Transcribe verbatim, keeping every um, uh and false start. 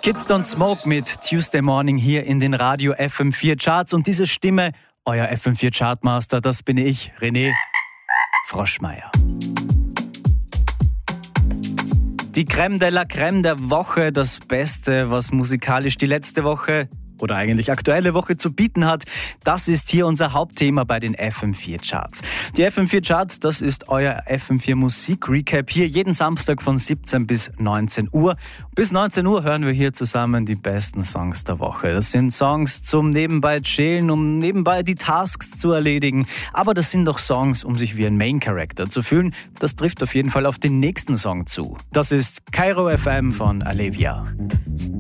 Kids Don't Smoke mit Tuesday Morning hier in den Radio F M vier Charts. Und diese Stimme, euer F M vier Chartmaster, das bin ich, René Froschmeier. Die Crème de la Crème der Woche, das Beste, was musikalisch die letzte Woche oder eigentlich aktuelle Woche zu bieten hat, das ist hier unser Hauptthema bei den F M vier Charts. Die F M vier Charts, das ist euer F M vier Musik Recap hier jeden Samstag von siebzehn bis neunzehn Uhr. Bis neunzehn Uhr hören wir hier zusammen die besten Songs der Woche. Das sind Songs zum nebenbei chillen, um nebenbei die Tasks zu erledigen. Aber das sind doch Songs, um sich wie ein Main Character zu fühlen. Das trifft auf jeden Fall auf den nächsten Song zu. Das ist Kairo F M von Alevia.